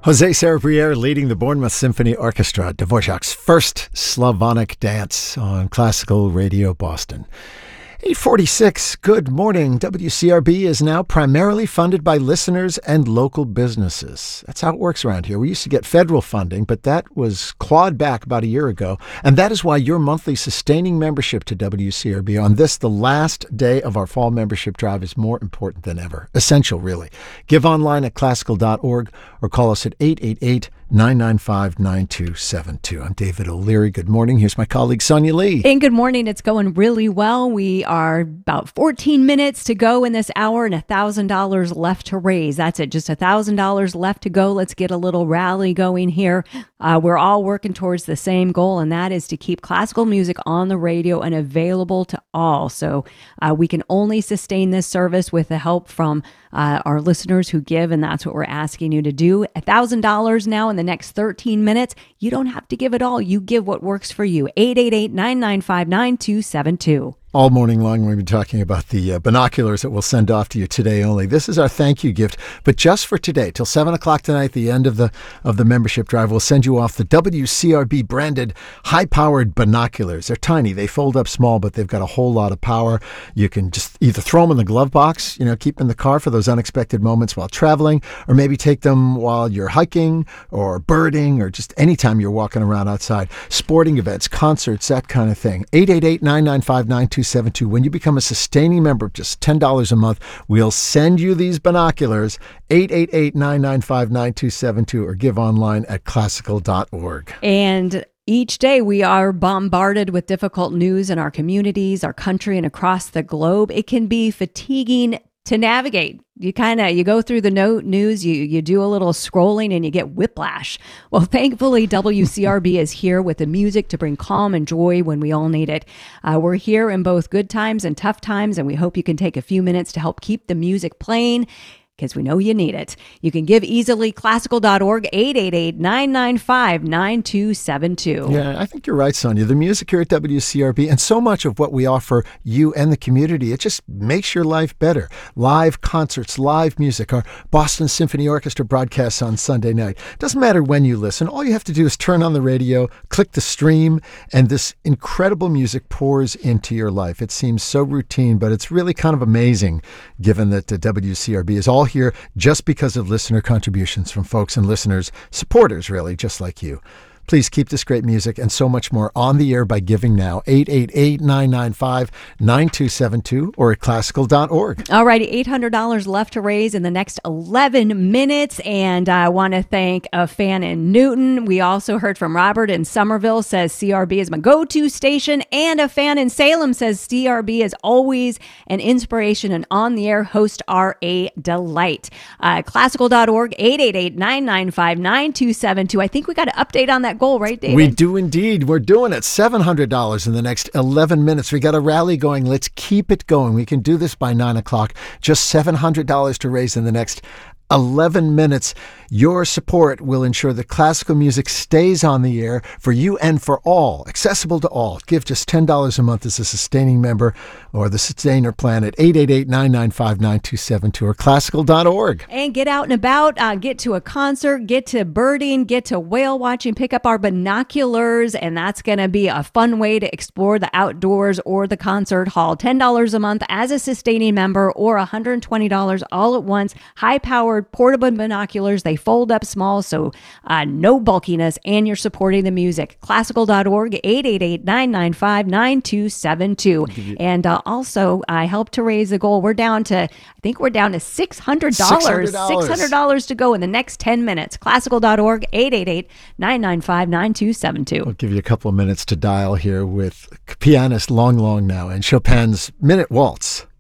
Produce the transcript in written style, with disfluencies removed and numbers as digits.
Jose Serrabriere leading the Bournemouth Symphony Orchestra, Dvorak's first Slavonic dance on Classical Radio Boston. 8:46, good morning. WCRB is now primarily funded by listeners and local businesses. That's how it works around here. We used to get federal funding, but that was clawed back about a year ago. And that is why your monthly sustaining membership to WCRB on this, the last day of our fall membership drive, is more important than ever. Essential, really. Give online at classical.org or call us at 888-995-9272. I'm David O'Leary. Good morning. Here's my colleague, Sonia Lee. And good morning. It's going really well. We are about 14 minutes to go in this hour and $1,000 left to raise. That's it. Just $1,000 left to go. Let's get a little rally going here. We're all working towards the same goal, and that is to keep classical music on the radio and available to all. So we can only sustain this service with the help from our listeners who give, and that's what we're asking you to do. $1,000 now in the next 13 minutes. You don't have to give it all. You give what works for you. 888-995-9272. All morning long, we've been talking about the binoculars that we'll send off to you today only. This is our thank you gift, but just for today, till 7 o'clock tonight, the end of the membership drive, we'll send you off the WCRB branded high-powered binoculars. They're tiny. They fold up small, but they've got a whole lot of power. You can just either throw them in the glove box, keep them in the car for those unexpected moments while traveling, or maybe take them while you're hiking or birding or just anytime you're walking around outside. Sporting events, concerts, that kind of thing. 888-995-9272. When you become a sustaining member of just $10 a month, we'll send you these binoculars. 888-995-9272 or give online at classical.org. And each day we are bombarded with difficult news in our communities, our country, and across the globe. It can be fatiguing to navigate. You go through the news, you do a little scrolling and you get whiplash. Well, thankfully, WCRB is here with the music to bring calm and joy when we all need it. We're here in both good times and tough times, and we hope you can take a few minutes to help keep the music playing, because we know you need it. You can give easily, classical.org, 888-995-9272. Yeah, I think you're right, Sonia. The music here at WCRB and so much of what we offer you and the community, it just makes your life better. Live concerts, live music, our Boston Symphony Orchestra broadcasts on Sunday night. Doesn't matter when you listen. All you have to do is turn on the radio, click the stream, and this incredible music pours into your life. It seems so routine, but it's really kind of amazing given that WCRB is all here just because of listener contributions from folks and listeners, supporters really, just like you. Please keep this great music and so much more on the air by giving now. 888-995-9272 or at classical.org. All righty, $800 left to raise in the next 11 minutes. And I want to thank a fan in Newton. We also heard from Robert in Somerville, says CRB is my go-to station. And a fan in Salem says CRB is always an inspiration, and on the air hosts are a delight. Classical.org, 888-995-9272. I think we got to update on that goal, right, David? We do indeed. We're doing it. $700 in the next 11 minutes. We got a rally going. Let's keep it going. We can do this by 9 o'clock. Just $700 to raise in the next 11 minutes. Your support will ensure that classical music stays on the air for you and for all, accessible to all. Give just $10 a month as a sustaining member or the sustainer plan at 888-995-9272 or classical.org. And get out and about, get to a concert, get to birding, get to whale watching, pick up our binoculars, and that's going to be a fun way to explore the outdoors or the concert hall. $10 a month as a sustaining member or $120 all at once. High-powered portable binoculars. They fold up small, so no bulkiness, and you're supporting the music. Classical.org, 888-995-9272. And also, I helped to raise the goal. We're down to $600. $600 to go in the next 10 minutes. Classical.org, 888-995-9272. We'll give you a couple of minutes to dial here with pianist Long Long now and Chopin's Minute Waltz.